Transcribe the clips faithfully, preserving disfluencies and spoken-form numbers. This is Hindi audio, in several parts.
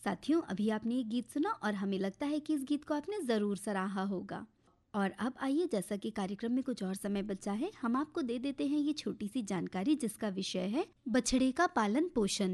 साथियों, अभी आपने ये गीत सुना और हमें लगता है कि इस गीत को आपने ज़रूर सराहा होगा। और अब आइए, जैसा कि कार्यक्रम में कुछ और समय बचा है, हम आपको दे देते हैं ये छोटी सी जानकारी जिसका विषय है बछड़े का पालन पोषण।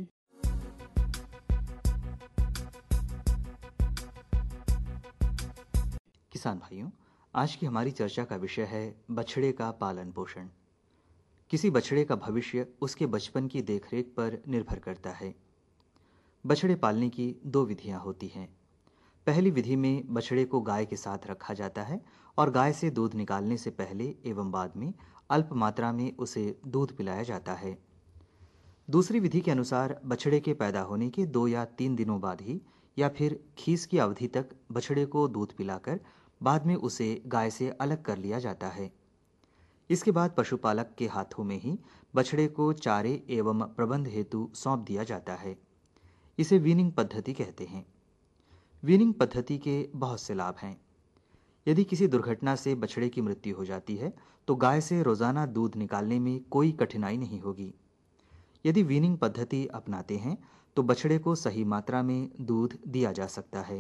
किसान भाइयों, आज की हमारी चर्चा का विषय है बछड़े का पालन पोषण। किसी बछड़े का भविष्य उसके बचपन की देखरेख पर निर्भर करता है। बछड़े पालने की दो विधियां होती हैं। पहली विधि में बछड़े को गाय के साथ रखा जाता है और गाय से दूध निकालने से पहले एवं बाद में अल्प मात्रा में उसे दूध पिलाया जाता है। दूसरी विधि के अनुसार बछड़े के पैदा होने के दो या तीन दिनों बाद ही या फिर खीस की अवधि तक बछड़े को दूध पिलाकर बाद में उसे गाय से अलग कर लिया जाता है। इसके बाद पशुपालक के हाथों में ही बछड़े को चारे एवं प्रबंध हेतु सौंप दिया जाता है। इसे वीनिंग पद्धति कहते हैं। वीनिंग पद्धति के बहुत से लाभ हैं। यदि किसी दुर्घटना से बछड़े की मृत्यु हो जाती है तो गाय से रोजाना दूध निकालने में कोई कठिनाई नहीं होगी। यदि वीनिंग पद्धति अपनाते हैं तो बछड़े को सही मात्रा में दूध दिया जा सकता है।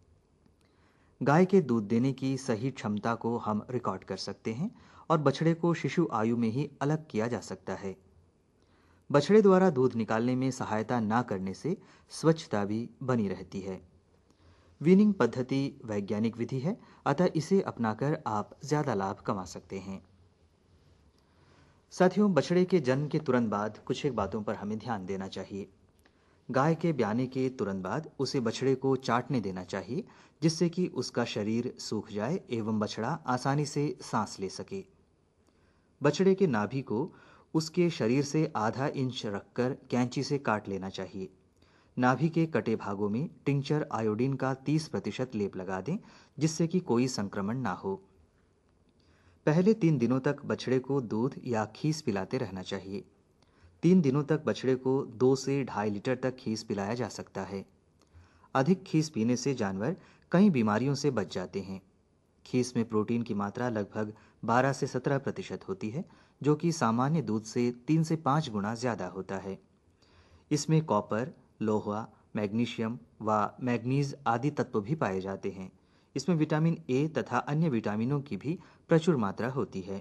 गाय के दूध देने की सही क्षमता को हम रिकॉर्ड कर सकते हैं और बछड़े को शिशु आयु में ही अलग किया जा सकता है। बछड़े द्वारा दूध निकालने में सहायता न करने से स्वच्छता भी बनी रहती है। वीनिंग पद्धति वैज्ञानिक विधि है, अतः इसे अपनाकर आप ज्यादा लाभ कमा सकते हैं। साथियों, बछड़े के जन्म के तुरंत बाद कुछ एक बातों पर हमें ध्यान देना चाहिए। गाय के ब्याने के तुरंत बाद उसे बछड़े को चाटने देना चाहिए, जिससे कि उसका शरीर सूख जाए एवं बछड़ा आसानी से सांस ले सके। बछड़े के नाभि को उसके शरीर से आधा इंच रखकर कैंची से काट लेना चाहिए। नाभि के कटे भागों में टिंचर आयोडीन का तीस प्रतिशत लेप लगा दें, जिससे कि कोई संक्रमण ना हो। पहले तीन दिनों तक बछड़े को दूध या खीस पिलाते रहना चाहिए। तीन दिनों तक बछड़े को दो से ढाई लीटर तक खीस पिलाया जा सकता है। अधिक खीस पीने से जानवर कई बीमारियों से बच जाते हैं। खीस में प्रोटीन की मात्रा लगभग बारह से सत्रह प्रतिशत होती है, जो कि सामान्य दूध से तीन से पाँच गुना ज्यादा होता है। इसमें कॉपर, लोहा, मैग्नीशियम व मैग्नीज आदि तत्व भी पाए जाते हैं। इसमें विटामिन ए तथा अन्य विटामिनों की भी प्रचुर मात्रा होती है।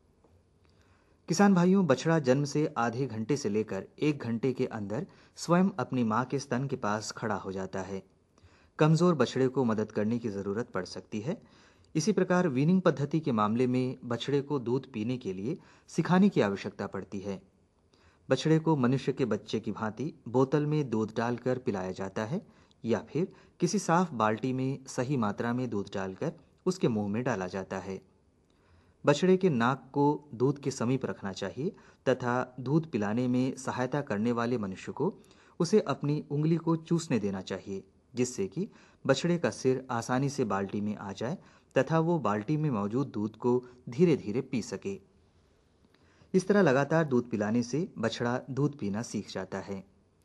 किसान भाइयों, बछड़ा जन्म से आधे घंटे से लेकर एक घंटे के अंदर स्वयं अपनी मां के स्तन के पास खड़ा हो जाता है। कमजोर बछड़े को मदद करने की जरूरत पड़ सकती है। इसी प्रकार वीनिंग पद्धति के मामले में बछड़े को दूध पीने के लिए सिखाने की आवश्यकता पड़ती है। बछड़े को मनुष्य के बच्चे की भांति बोतल में दूध डालकर पिलाया जाता है या फिर किसी साफ बाल्टी में सही मात्रा में दूध डालकर उसके मुंह में डाला जाता है। बछड़े के नाक को दूध के समीप रखना चाहिए तथा दूध पिलाने में सहायता करने वाले मनुष्य को उसे अपनी उंगली को चूसने देना चाहिए, जिससे कि बछड़े का सिर आसानी से बाल्टी में आ जाए तथा वो बाल्टी में मौजूद दूध को धीरे धीरे पी सके। इस तरह लगातार दूध पिलाने से बछड़ा दूध पीना सीख जाता है।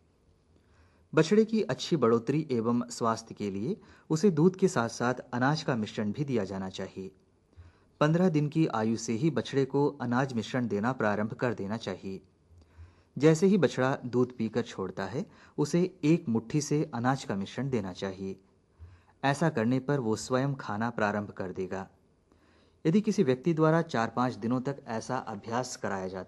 बछड़े की अच्छी बढ़ोतरी एवं स्वास्थ्य के लिए उसे दूध के साथ साथ अनाज का मिश्रण भी दिया जाना चाहिए। पंद्रह दिन की आयु से ही बछड़े को अनाज मिश्रण देना प्रारंभ कर देना चाहिए। जैसे ही बछड़ा दूध पीकर छोड़ता है, उसे एक मुट्ठी से अनाज का मिश्रण देना चाहिए। ऐसा करने पर वो स्वयं खाना प्रारंभ कर देगा। यदि किसी व्यक्ति द्वारा चार पाँच दिनों तक ऐसा अभ्यास कराया जाता